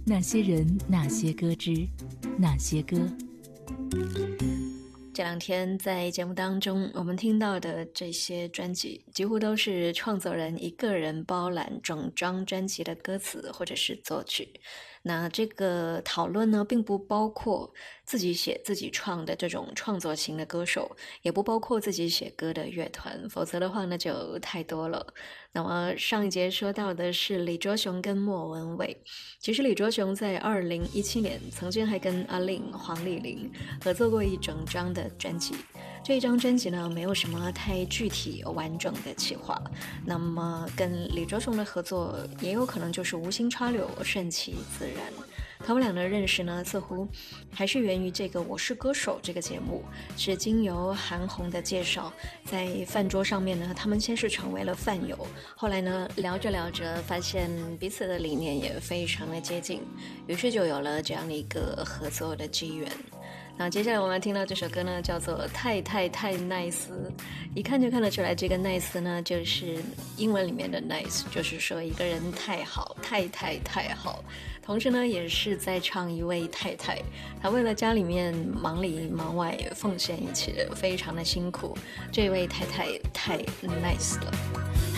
那些人，那些歌之那些歌。 这两天在节目当中我们听到的这些专辑几乎都是创作人一个人包揽整张专辑的歌词或者是作曲。那这个讨论呢并不包括自己写自己创的这种创作型的歌手，也不包括自己写歌的乐团，否则的话呢就太多了。那么上一节说到的是李卓雄跟莫文蔚，其实李卓雄在2017年曾经还跟阿令、黄丽玲合作过一整张的专辑，这一张专辑呢没有什么太具体完整的企划，那么跟李卓雄的合作也有可能就是无心插柳，顺其自然。他们俩的认识呢似乎还是源于这个《我是歌手》这个节目，是经由韩红的介绍，在饭桌上面呢他们先是成为了饭友，后来呢聊着聊着发现彼此的理念也非常的接近，于是就有了这样的一个合作的机缘。那接下来我们听到这首歌呢叫做太 nice， 一看就看得出来这个 nice 呢就是英文里面的 nice， 就是说一个人太好，太好，同时呢也是在唱一位太太，她为了家里面忙里忙外奉献一切，非常的辛苦，这位太太太 nice 了。